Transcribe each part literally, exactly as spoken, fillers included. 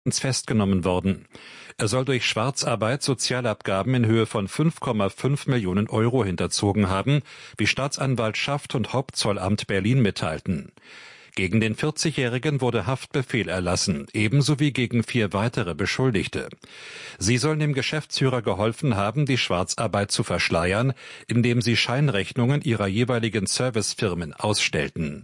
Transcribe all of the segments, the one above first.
festgenommen worden. Er soll durch Schwarzarbeit Sozialabgaben in Höhe von fünf Komma fünf Millionen Euro hinterzogen haben, wie Staatsanwaltschaft und Hauptzollamt Berlin mitteilten. Gegen den vierzigjährigen wurde Haftbefehl erlassen, ebenso wie gegen vier weitere Beschuldigte. Sie sollen dem Geschäftsführer geholfen haben, die Schwarzarbeit zu verschleiern, indem sie Scheinrechnungen ihrer jeweiligen Servicefirmen ausstellten.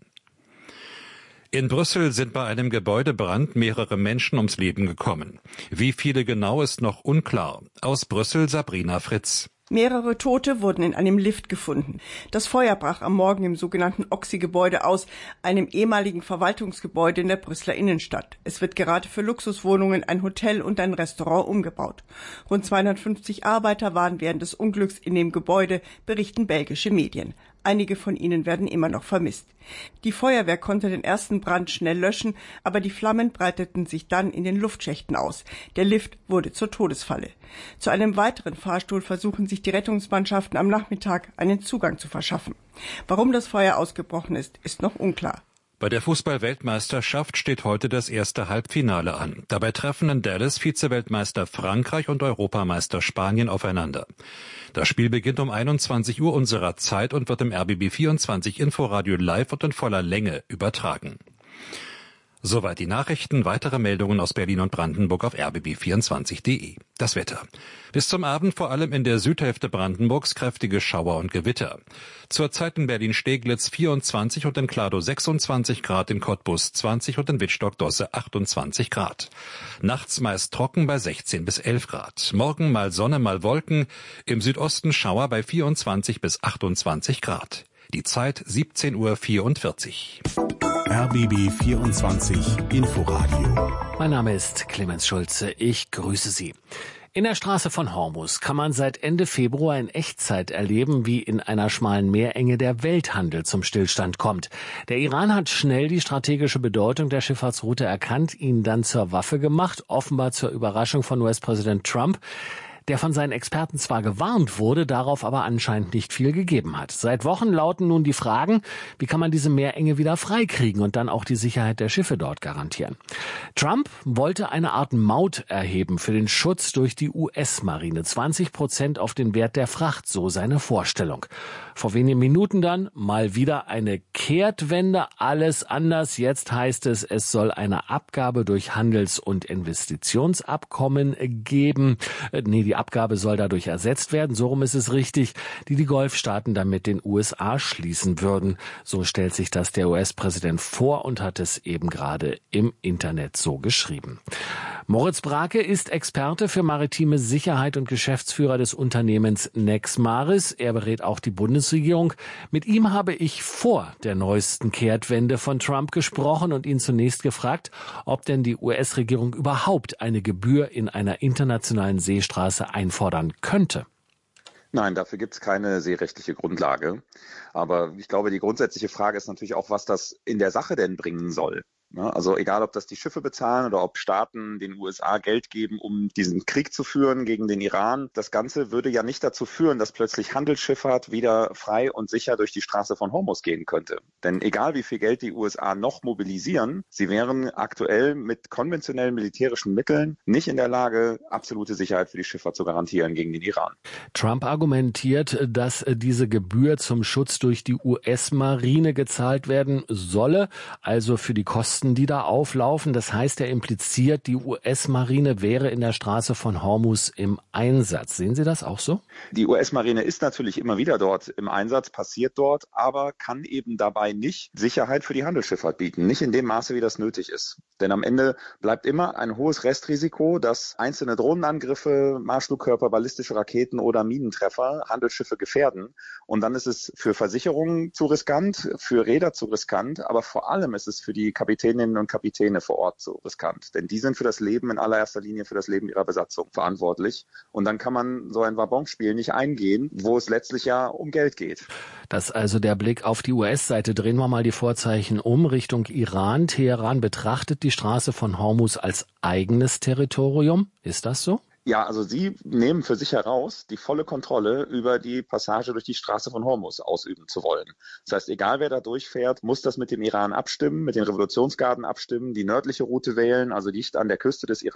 In Brüssel sind bei einem Gebäudebrand mehrere Menschen ums Leben gekommen. Wie viele genau ist noch unklar. Aus Brüssel Sabrina Fritz. Mehrere Tote wurden in einem Lift gefunden. Das Feuer brach am Morgen im sogenannten Oxy-Gebäude aus, einem ehemaligen Verwaltungsgebäude in der Brüsseler Innenstadt. Es wird gerade für Luxuswohnungen, ein Hotel und ein Restaurant umgebaut. Rund zweihundertfünfzig Arbeiter waren während des Unglücks in dem Gebäude, berichten belgische Medien. Einige von ihnen werden immer noch vermisst. Die Feuerwehr konnte den ersten Brand schnell löschen, aber die Flammen breiteten sich dann in den Luftschächten aus. Der Lift wurde zur Todesfalle. Zu einem weiteren Fahrstuhl versuchen sich die Rettungsmannschaften am Nachmittag einen Zugang zu verschaffen. Warum das Feuer ausgebrochen ist, ist noch unklar. Bei der Fußball-Weltmeisterschaft steht heute das erste Halbfinale an. Dabei treffen in Dallas Vize-Weltmeister Frankreich und Europameister Spanien aufeinander. Das Spiel beginnt um einundzwanzig Uhr unserer Zeit und wird im R B B vierundzwanzig Inforadio live und in voller Länge übertragen. Soweit die Nachrichten. Weitere Meldungen aus Berlin und Brandenburg auf r b b vierundzwanzig punkt d e. Das Wetter. Bis zum Abend vor allem in der Südhälfte Brandenburgs kräftige Schauer und Gewitter. Zurzeit in Berlin-Steglitz vierundzwanzig und in Kladow sechsundzwanzig Grad, in Cottbus zwanzig und in Wittstock-Dosse achtundzwanzig Grad. Nachts meist trocken bei sechzehn bis elf Grad. Morgen mal Sonne, mal Wolken. Im Südosten Schauer bei vierundzwanzig bis achtundzwanzig Grad. Die Zeit siebzehn Uhr vierundvierzig. R B B vierundzwanzig Inforadio. Mein Name ist Clemens Schulze. Ich grüße Sie. In der Straße von Hormuz kann man seit Ende Februar in Echtzeit erleben, wie in einer schmalen Meerenge der Welthandel zum Stillstand kommt. Der Iran hat schnell die strategische Bedeutung der Schifffahrtsroute erkannt, ihn dann zur Waffe gemacht, offenbar zur Überraschung von U S-Präsident Trump, der von seinen Experten zwar gewarnt wurde, darauf aber anscheinend nicht viel gegeben hat. Seit Wochen lauten nun die Fragen, wie kann man diese Meerenge wieder freikriegen und dann auch die Sicherheit der Schiffe dort garantieren. Trump wollte eine Art Maut erheben für den Schutz durch die U S-Marine. zwanzig Prozent auf den Wert der Fracht, so seine Vorstellung. Vor wenigen Minuten dann mal wieder eine Kehrtwende, alles anders. Jetzt heißt es, es soll eine Abgabe durch Handels- und Investitionsabkommen geben. Nee, die Abgabe soll dadurch ersetzt werden, so rum ist es richtig, die die Golfstaaten dann mit den U S A schließen würden. So stellt sich das der U S-Präsident vor und hat es eben gerade im Internet so geschrieben. Moritz Brake ist Experte für maritime Sicherheit und Geschäftsführer des Unternehmens Nexmaris. Er berät auch die Bundesregierung. Mit ihm habe ich vor der neuesten Kehrtwende von Trump gesprochen und ihn zunächst gefragt, ob denn die U S-Regierung überhaupt eine Gebühr in einer internationalen Seestraße einfordern könnte. Nein, dafür gibt es keine seerechtliche Grundlage. Aber ich glaube, die grundsätzliche Frage ist natürlich auch, was das in der Sache denn bringen soll. Also egal, ob das die Schiffe bezahlen oder ob Staaten den U S A Geld geben, um diesen Krieg zu führen gegen den Iran. Das Ganze würde ja nicht dazu führen, dass plötzlich Handelsschifffahrt wieder frei und sicher durch die Straße von Hormuz gehen könnte. Denn egal, wie viel Geld die U S A noch mobilisieren, sie wären aktuell mit konventionellen militärischen Mitteln nicht in der Lage, absolute Sicherheit für die Schifffahrt zu garantieren gegen den Iran. Trump argumentiert, dass diese Gebühr zum Schutz durch die U S-Marine gezahlt werden solle, also für die Kosten, die da auflaufen. Das heißt, er impliziert, die U S-Marine wäre in der Straße von Hormuz im Einsatz. Sehen Sie das auch so? Die U S-Marine ist natürlich immer wieder dort im Einsatz, passiert dort, aber kann eben dabei nicht Sicherheit für die Handelsschifffahrt bieten. Nicht in dem Maße, wie das nötig ist. Denn am Ende bleibt immer ein hohes Restrisiko, dass einzelne Drohnenangriffe, Marschflugkörper, ballistische Raketen oder Minentreffer Handelsschiffe gefährden. Und dann ist es für Versicherungen zu riskant, für Reeder zu riskant, aber vor allem ist es für die Kapitäne und Kapitäne vor Ort so riskant. Denn die sind für das Leben in allererster Linie für das Leben ihrer Besatzung verantwortlich. Und dann kann man so ein Wabonspiel nicht eingehen, wo es letztlich ja um Geld geht. Das ist also der Blick auf die U S-Seite. Drehen wir mal die Vorzeichen um Richtung Iran. Teheran betrachtet die Straße von Hormuz als eigenes Territorium. Ist das so? Ja, also sie nehmen für sich heraus, die volle Kontrolle über die Passage durch die Straße von Hormuz ausüben zu wollen. Das heißt, egal wer da durchfährt, muss das mit dem Iran abstimmen, mit den Revolutionsgarden abstimmen, die nördliche Route wählen, also dicht an der Küste des Iran